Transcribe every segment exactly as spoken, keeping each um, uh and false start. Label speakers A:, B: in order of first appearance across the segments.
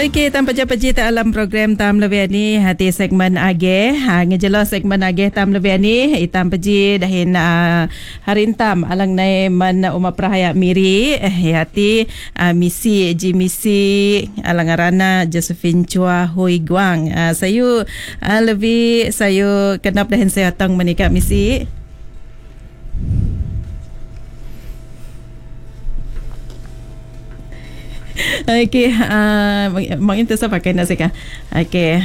A: Okey, tanpa japa jita alam program tam lebih ni hati segmen age. Ha ngejelas segmen age tam lebih ni itam peji dahin uh, harintam alang nai man uma prahaya miri eh hati uh, misi ji misi alang arana Josephine Chua Hui Guang. Uh, sayu uh, lebih sayu kenap dahin saya tang menikah misi. Okey, uh, mak itu saya pakai nasi kan. Okey.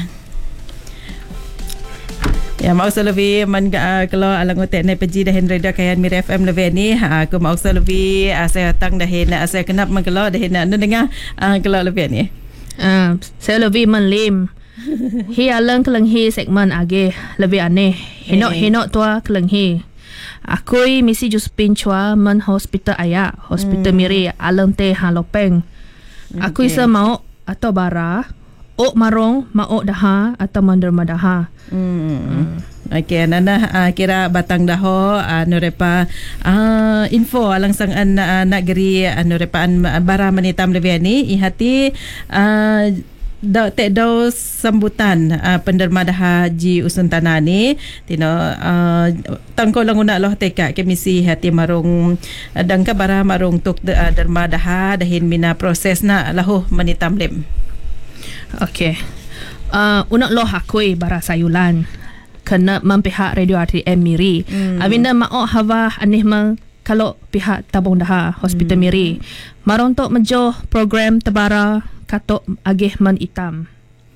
A: Ya, mau saya lebih man uh, kalau alang otek naik pergi dahin radio kayan Mira F M lebih ni, uh, aku mau saya lebih uh, saya datang dahin uh, saya kenap mengkelau dahin nak dengar uh, kelau lebih ni.
B: Uh, saya lebih menlim. Hi alang keleng hi segmen age lebih aneh. Hinok hinok tua keleng hi. Aku misi Josephine Chua men hospital ayak, hospital hmm. Miri alang teh halopeng. Aku okay. isa mau atau bara, ok marong, mau daha atau manderma daha.
A: Hmm. hmm. Okey, nana uh, kira batang daho uh, nurepa uh, info alang sang an uh, nak geri uh, nurepa an bara manitam lebih ni ihati uh, da tek do sambutan uh, penderma daha ji usun tanah ni tino uh, tangko languna loh teka kemisi hati marung uh, dangka bara marung tuk de, uh, derma daha dahin mina proses na lahu manitam lem.
B: Okey. Uh, unak loh akui bara sayulan kena mempihak radio R T M Miri. Hmm. Abinda mau hawa anih mang kalau pihak tabung daha hospital hmm. Miri. Marung tok mejo program tebara katok agih man itam.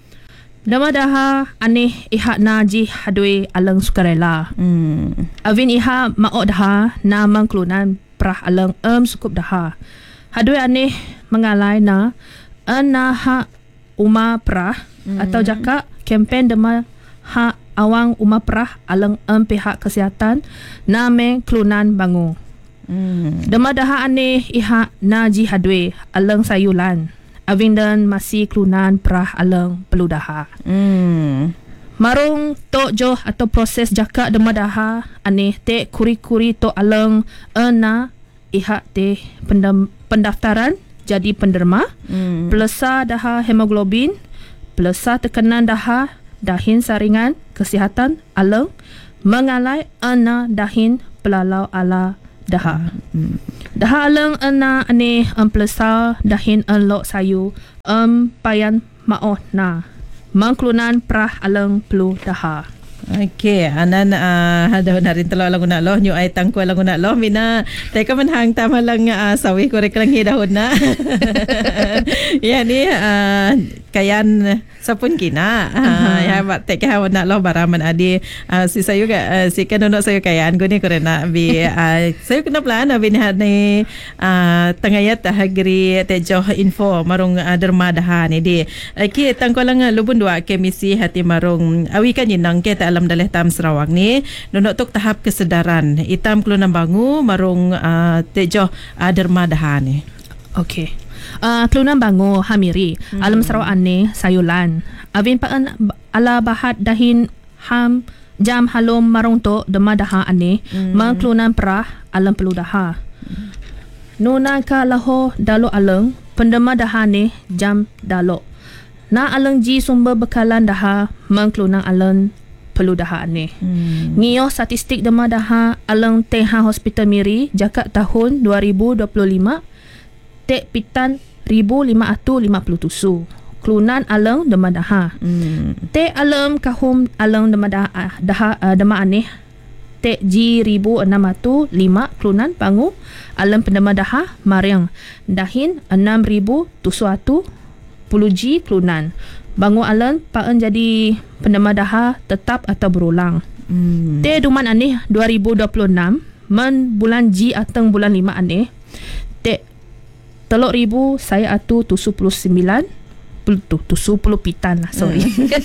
B: Dama daha aneh iha naji hadui alang sukarela. Hmm. Avin iha maok daha na mangklunan prah alang em sukup daha. Hadui aneh mengalai na ana ha uma prah hmm. atau jaka kempen dama ha awang uma prah alang em pihak kesihatan na mengklunan bangu. Hmm. Dama daha aneh iha naji hadui alang sayulan. Aving dan masih kelunan perah alang perlu daha. Hmm. Marung tok joh atau proses jaka dema daha aneh te kuri-kuri tok alang ena ihak te pendam, pendaftaran jadi penderma. Hmm. Pelesa daha hemoglobin, pelesa tekanan daha dahin saringan kesihatan alang mengalai ena dahin pelalau ala daha. Hmm. Daha alang ena ane um, pelesa dahin enlok sayu um, payan maoh na mangklunan prah alang pelu daha.
A: Okey, anan uh, ada narin telo lang una loh nyu ay tangko lang una loh mina teka manhang tama lang uh, sawi ko rek lang hidahon na. Ya ni uh, kayan sapun kina. Uh, ya bat teka hawan na loh baraman adi uh, si sayo ka uh, si kanono sayo kayan guni ko na bi uh, sayo kena plan bi ni uh, tangayat hagri tejo info marung uh, derma daha ni di. Okey, tangko lang uh, lubun dua kemisi hati marung awi kan yinang ke alam daleh tam Sarawak ni nonok tok tahap kesedaran itam kelunan bangu marung uh, tejo uh, derma daha ni.
B: Okey. Uh, kelunan bangu hamiri hmm. alam Sarawak ni sayulan avin paan ala bahat dahin ham jam halom marung tok derma daha ane hmm. mang kelunan perah alam perlu daha. Hmm. Nuna ka laho dalo alang penderma daha ni jam dalo. Na alang ji sumber bekalan daha mang kelunan alang perlu daha ni. Hmm. Ngio statistik dema daha alang Teha Hospital Miri jakak tahun dua ribu dua puluh lima tek pitan seribu lima ratus lima puluh tusu. Kelunan alang dema daha. Hmm. Tek alam kahum alang dema daha, daha uh, dema aneh tek ji seribu enam ratus lima kelunan pangu alam pendema daha mariang dahin enam ribu tujuh ratus sepuluh ji kelunan. Bangu alan paan jadi pendema daha tetap atau berulang. Hmm. Te duman aneh dua ribu dua puluh enam men bulan Ji ateng bulan lima aneh te telok ribu saya atu tujuh puluh sembilan tu tujuh puluh pitan lah sorry.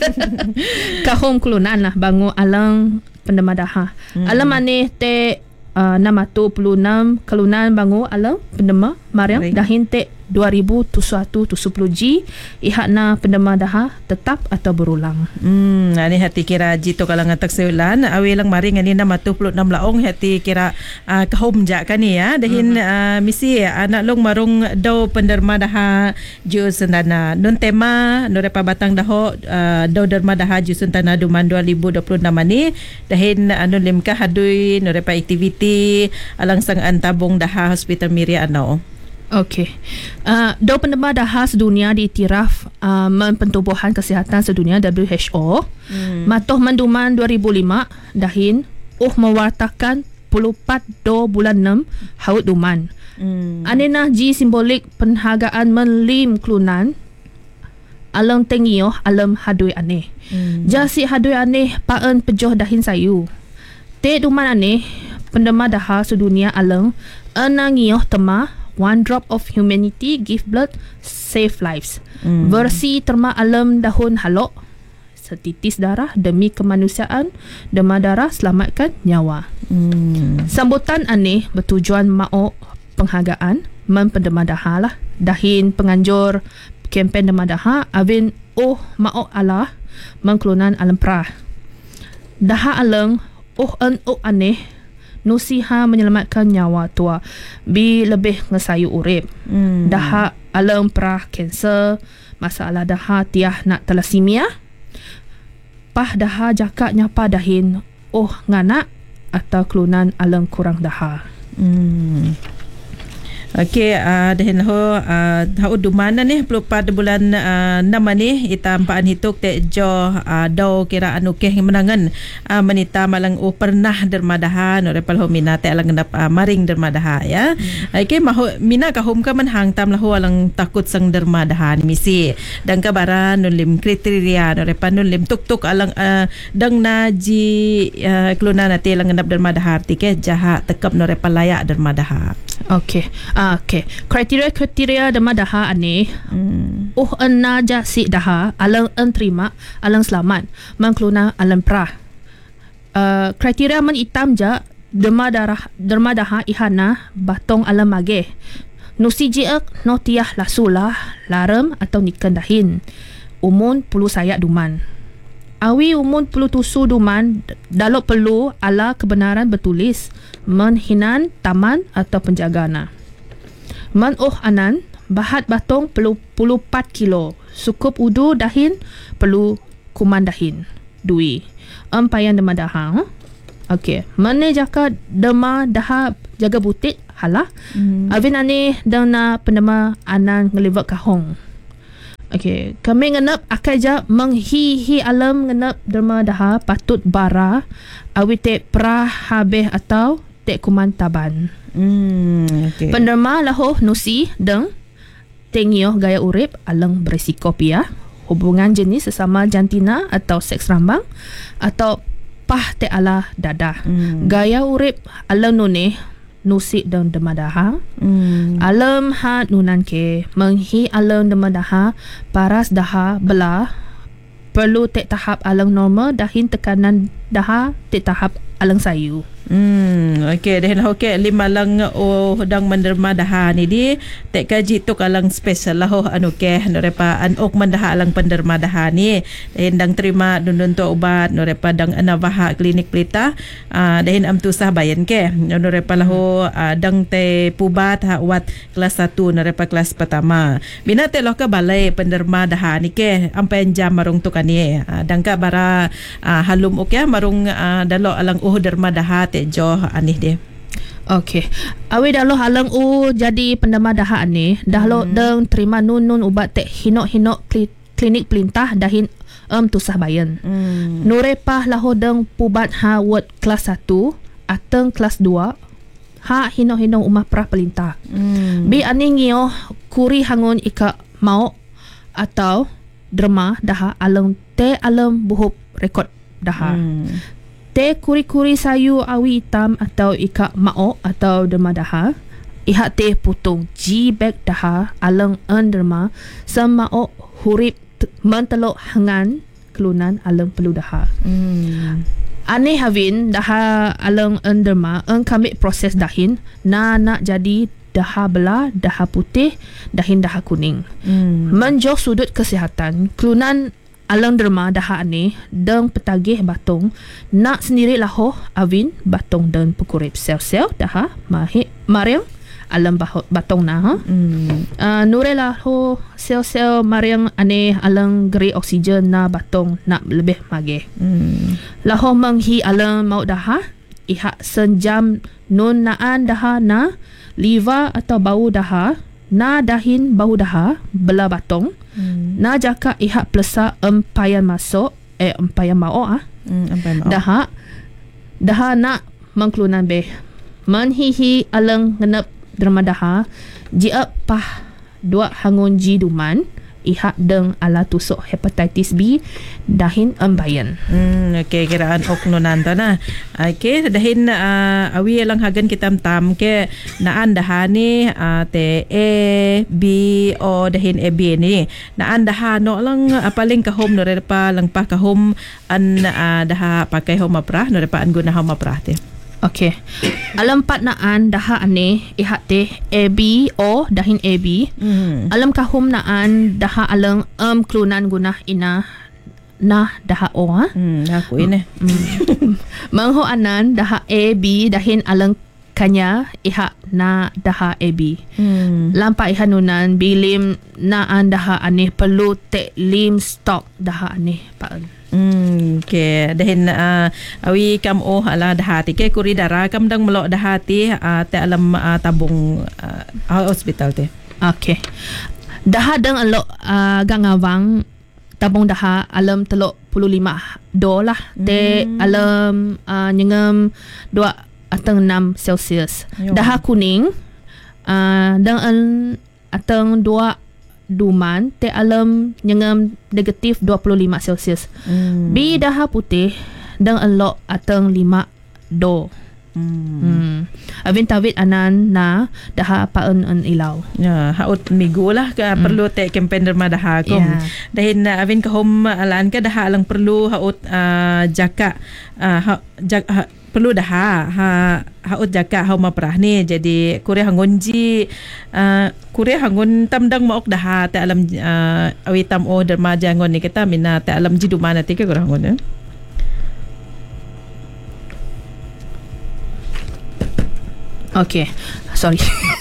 B: Kahom kelunan lah bangu alang pendema daha. Hmm. Alam aneh te uh, enam ratus enam kelunan bangu alang pendema Mariam
A: Maring.
B: dahin te dua ribu seratus tujuh puluh G ihak na penderma daha tetap atau berulang.
A: Hmm, ani hati kira jito kalangan takseulan awi lang maring ani na matu puluh enam laong hati kira uh, kahom ja kani ya dahin uh-huh. uh, misi anak long marung daw penderma daha ju sendana nun tema nore pa batang daho uh, daw derma daha ju sentana duman dua ribu dua puluh enam ani dahin anu limka hadui nore pa aktiviti alang sang antabong daha hospital Miri ano.
B: Okey. Uh, Daw penderma daha sedunia diiktiraf uh, Pentubuhan Kesihatan Sedunia W H O. Hmm. Matoh menduman dua ribu lima dahin uh mewartakan puluh empat do bulan enam haut duman. Hmm. Anena ji simbolik penghargaan menlim klunan alam tengioh alam hadui aneh. Hmm. Jasi hadui aneh paen pejoh dahin sayu. Te duman aneh penderma daha sedunia alam enangioh tema One drop of humanity, give blood, save lives. Hmm. Versi terma alam dahun halok, setitis darah demi kemanusiaan, derma darah selamatkan nyawa. Hmm. Sambutan aneh bertujuan mau penghargaan men penderma daha lah. Dahin penganjur kempen derma daha avin oh mau Allah mengklunan alam prah. Daha alam oh en oh aneh nusiha menyelamatkan nyawa tua bi lebih ngesayu urip. Hmm. Daha alam prah kanser, masalah daha tiah nak thalassemia. Pah daha jakak nyapa dahin oh nganak atau kelunan alam kurang daha. Hmm. Okey, uh, dahin ho uh, hau dumana ni puluh empat bulan uh, enam ni ita ampaan hituk te jo uh, daw kira anu keh menangan uh, menita malang oh pernah derma daha no repal ho mina te alang ngendap uh, maring derma daha ya. Hmm. Okey mahu mina ka hom ka menhang tam lahu alang takut sang derma daha ni misi dan ka bara nulim kriteria no repal nulim tuk-tuk alang uh, dang na ji uh, kluna na te alang ngendap derma daha artike jaha tekap no repal layak derma daha. Okey. Ah, okey. Kriteria-kriteria derma daha ani. Hmm. Uh enna jasi daha alang en terima alang selamat mengkluna alang prah. Uh, kriteria men itam ja derma darah derma daha ihana batong alang mage. Nusi jiek no tiah lasulah larem atau niken dahin. Umun pulu sayak duman. Awi umun pelu tusu duman dalok perlu ala kebenaran bertulis menhinan taman atau penjagana. Man oh anan bahat batong perlu puluh empat kilo. Sukup udu dahin perlu kuman dahin. Dui. Empayan derma daha. Okey. Mana jaka derma daha jaga butik halah. Hmm. Avin ane dana penderma anan ngelivak kahong. Okey, kami ngenap akai ja menghi-hi alam ngenap derma daha patut bara awi te prah habeh atau te kuman taban. Hmm, okey. Penderma lahoh nusi deng tengioh gaya urip alang berisiko pia, hubungan jenis sesama jantina atau seks rambang atau pah te ala dadah. Hmm. Gaya urip alang nune nusi dan derma daha. Hmm. Alam ha nunan ke menghi alam derma daha paras daha belah perlu tek tahap alang normal dahin tekanan daha tek tahap alang sayu. Hmm, okey, dah okey lima lang oh dang menderma daha ni di tek kaji tu kalang special lah oh anu ke no repa an ok mendaha alang penderma daha ni dahin dang terima dundun tu ubat no repa dang anavaha klinik pelita uh, dahin am tu sah bayan ke no repa lah oh uh, dang te pubat ha wat kelas satu no repa kelas pertama bina te loh ka balai penderma daha ni ke ampai jam marung tu kan ni uh, dang ka bara uh, halum okey marung uh, dalo alang oh derma daha jo anih dia. Okey. Awi dahlo halang u jadi penderma daha ani, dahlo hmm. deng terima nun-nun ubat tek hinok-hinok klinik pelintah dahin em um, tusah bayan. Hmm. Nurepah laho deng pubat ha word kelas satu ateng kelas dua ha hinok-hinok umah prah pelintah. Hmm. Bi ani ngio kuri hangun ika mau atau derma daha alang te alam buhub rekod daha. Hmm. Te kuri-kuri sayu awi hitam atau ika mao atau derma daha. Ihat te putung G-bag daha alang en derma semao hurip mentelok hangan kelunan alang perlu daha. Hmm. Aneh havin daha alang en derma en kamit proses dahin na nak jadi daha belah, daha putih, dahin daha kuning.
A: Hmm.
B: Menjauh sudut kesihatan, kelunan alang derma daha ane deng petagih batong nak sendiri lahoh avin batong dan pekurip sel-sel daha mahik mariang alam bahot batong na ha.
A: Hmm.
B: Uh, nure lahoh sel-sel mariang ane alang geri oksigen na batong nak lebih magih.
A: Hmm.
B: Lahoh menghi alang mau daha ihak senjam nun naan daha na liva atau bau daha na dahin bau daha bela batong. Hmm. Na jaka ihak plesa empayan masuk eh empayan mau ah.
A: Hmm, apa mau?
B: Daha daha nak mengkelunan beh. Menhihi alang ngenep derma daha jiap pah dua hangun ji duman ihak deng ala tusuk hepatitis B dahin embayan.
A: Hmm, okay, kiraan oknonan ta na. Okay, dahin uh, awi lang hagan kitam tam ke naan dahani uh, te A B o dahin A B ni. Naan daha no lang uh, paling kahom no re pa lang pa kahom an uh, daha pakai hom aprah no re pa an guna hom aprah te.
B: Okay. Alam pat naan daha ane ihak teh A B o dahin A B.
A: Hmm.
B: Alam kahum naan daha alang um klunan guna ina nah daha o ha.
A: Hmm, aku ini.
B: Mm. Mangho anan daha A B dahin alang kanya ihak na daha A B.
A: Hmm.
B: Lampa ihanunan bilim naan daha ane perlu tek lim stok daha ane paan.
A: Hmm, okay. Dahin uh, awi kam oh ala dahati ke kuri dara kam dang melok dahati uh, te alam uh, tabung uh, hospital te.
B: Okay. Daha dang alok uh, gangawang tabung daha alam telok puluh lima dolar te
A: Hmm.
B: alam uh, nyengam dua atang enam Celsius.
A: Yo.
B: Daha kuning uh, dang an atang dua duman te alam nyengam negatif dua puluh lima Celsius.
A: Hmm.
B: Bi daha putih dang alok atang lima do.
A: Hmm.
B: Hmm. Avin tawit anan na daha paen an ilaw.
A: Ya, haut minggu lah ka
B: Hmm.
A: perlu te campaign derma daha kom.
B: Ya.
A: Dahin uh, avin ka hom alan ka daha alang perlu haut uh, jaka uh, ha, jak, ha, perlu daha ha haut jaka hau maprah ni jadi kure hangun ji uh, kure hangun tamdang maok daha te alam uh, awi tam o derma jangon ni kita mina te alam ji dumana te ke kure hangun eh?
B: Okay, sorry.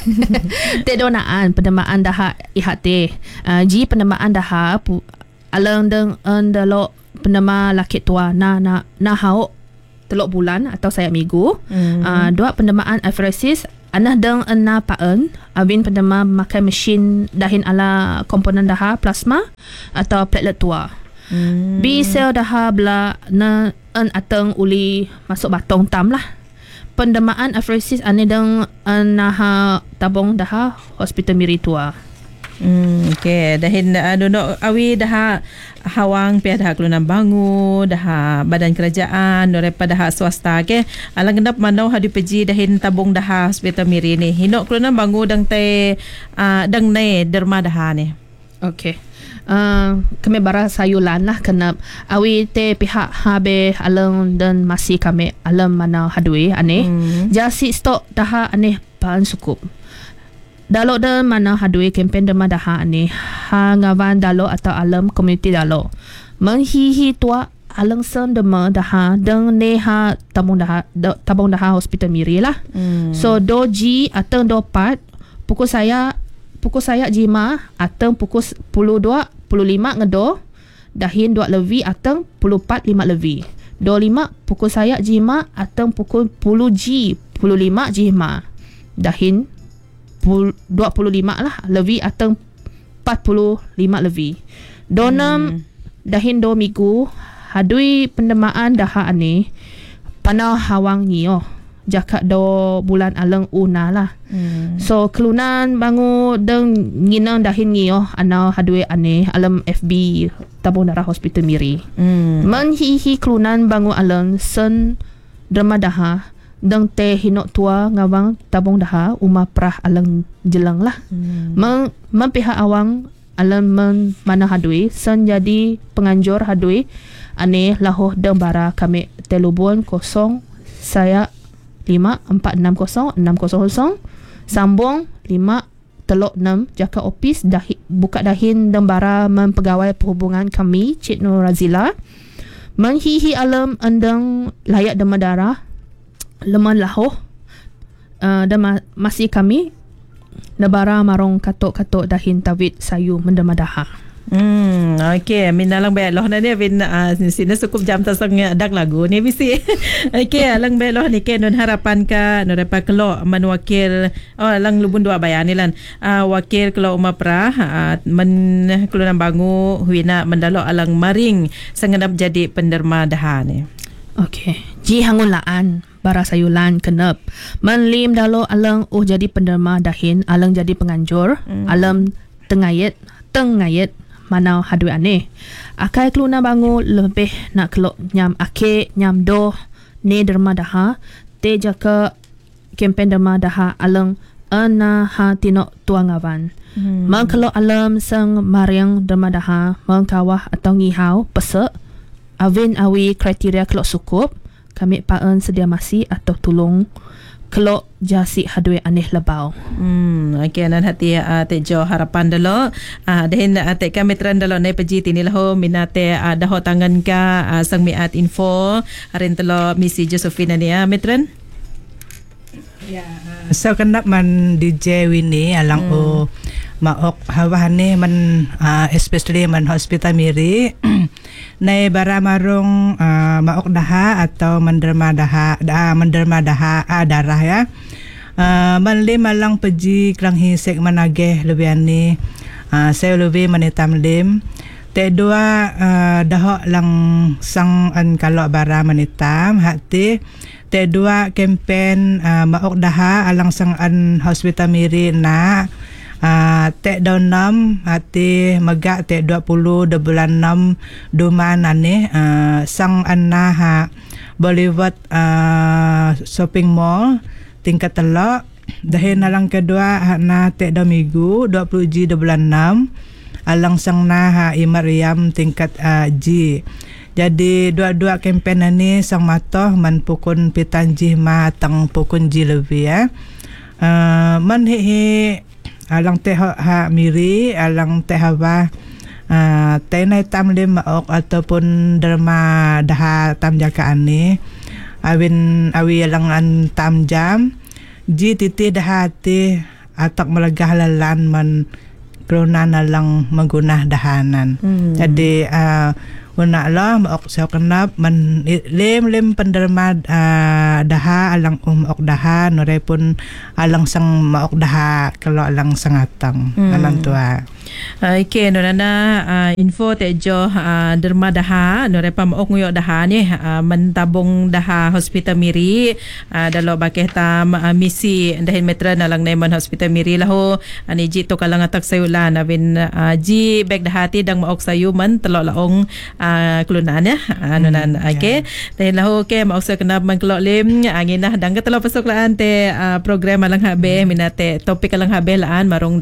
B: Te donaan penamaan daha ihat te. Uh, ji penamaan daha pu alang deng endalo penama laki tua na na na hau telok bulan atau saya minggu.
A: Mm-hmm.
B: Uh, dua penamaan apheresis anah deng ena paen avin penama makai mesin dahin ala komponen daha plasma atau platelet tua.
A: Mm.
B: B sel daha bela na en ateng uli masuk batong tam lah. Pendemaan apheresis ane deng naha tabong daha hospital miri tua.
A: Hmm, okay. Dahin ano no awi daha hawang pia daha kelunan bangu, daha badan kerajaan, no repa daha swasta ke. Alang gendap manau hadu peji dahin tabung daha hospital miri ni. Hinok kelunan bangu dang te uh, dang ne derma daha ni.
B: Okay. Uh, kami bara sayulan lah kena awi te pihak habe alang dan masih kami alam mana hadui ane.
A: Hmm.
B: Jasi stok daha ane pan sukup. Dalo dan mana hadui kempen derma daha ane ha ngawan dalo atau alam komuniti dalo. Menghihi tua alang sen derma daha deng neha tabung daha da, tabung daha hospital miri lah.
A: Hmm.
B: So doji atau dopat pukul saya pukul saya jima atau pukul puluh dua puluh lima ngedo dahin dua levi atau puluh empat lima levi. Dua lima pukul saya jima atau pukul puluh ji puluh lima jima dahin dua puluh lima lah levi atau empat puluh lima levi. Donam hmm. dahin do minggu hadui pendemaan daha ane panah hawang nio jakak do bulan alang una lah. Hmm. So kelunan bangu deng nginang dahin ngio anau hadui ane alam F B tabung darah hospital miri. Hmm. Menhihi kelunan bangu alang sen derma daha deng teh hinok tua ngawang tabung daha uma prah alang jelang lah. Hmm. Meng mempihak awang alam men mana hadui sen jadi penganjur hadui ane lahoh deng bara kami telubun kosong saya lima empat enam kosong enam kosong kosong Sambung lima teluk enam jaka opis dahi, buka dahin dan bara mempegawai perhubungan kami Cik Nur Razila. Menghihi alam endang layak dan darah lemah lahoh uh, dan ma- masih kami nebara marong katok-katok dahin tawid sayu mendemadaha.
A: Hmm, okey, minalang beloh na ni bin uh, sini cukup jam tasang dak lagu ni bisi. Okey, alang beloh ni ke nun harapan ka nun pa kelo manwakil oh alang lubun dua bayan ni lan. Uh, wakil kelo umapra uh, men kelunan bangu huina mendalo alang maring sanganap jadi penderma daha ni.
B: Okey, ji hangun laan bara sayulan kenep. Menlim dalo alang oh jadi penderma dahin, alang jadi penganjur, hmm. alam tengayet, tengayet manau hadui aneh. Akai keluna bangu lebih nak kelok nyam ake nyam doh ne derma daha te jaka kempen derma daha alang ana ha tinok tuangawan. Hmm. Mang kelok alam sang mariang derma daha mang kawah atau ngihau pesek awin awi kriteria kelok sukup kami paen sedia masih atau tulung kelok jasi hadui aneh lebau.
A: Hmm, okey nan hati uh, tejo harapan dalo. Ah uh, den uh, te kami tren dalo ne peji tini lahu minate uh, daho tangan ka uh, sang miat info harin telo misi Josephine ni ya uh, metren.
C: Ya, uh, so kenap man D J Winnie alang hmm. o maok hawa ni man uh, especially man hospital miri nay bara marong uh, maok daha atau menderma daha da menderma daha uh, darah ya. Uh, manli malang peji klang hisek manageh lebih ani uh, saya lebih manitam lim te dua uh, daho lang sang an kalau bara manitam hati te dua kempen uh, maok daha alang sang an hospital miri na Uh, tek daun enam hati megak tek dua puluh de bulan enam duman ane uh, sang anna ha Bollywood uh, shopping mall tingkat telok dahin alang kedua ha na tek daun minggu dua puluh G de bulan enam alang sang na ha Imariam tingkat uh, G. Jadi dua-dua kempen ni sang matoh man pukun pitan G ma tang pukun G lebih ya. Uh, man hi, hi alang teh ha miri alang teh hawa uh, teh nai tam lim maok ataupun derma daha tam jaka ani awin awi alang an tam jam ji titi daha ti atak melegah lalan man kelunan alang menggunah dahanan. hmm. Jadi uh, Una lah maok saya kenap man lim lim penderma uh, daha alang um maok daha nore pun alang sang maok daha kalau alang sangatang hmm. alang tua.
A: Okey nona uh, info tejo uh, derma daha nore pa maok nguyok daha ni uh, mentabung daha hospital miri uh, dalo bakeh tam uh, misi dahin metra alang neman hospital miri lahu ani ji to kalang atak sayulan abin uh, ji beg daha ti dang maok sayu man telok laong Uh, kelunan ya anu nan hmm, okey dan lahu ke mau sa kenap man kelok lim angin nah dang ketelo pasok laan te uh, program alang habe minate topik alang habe laan marong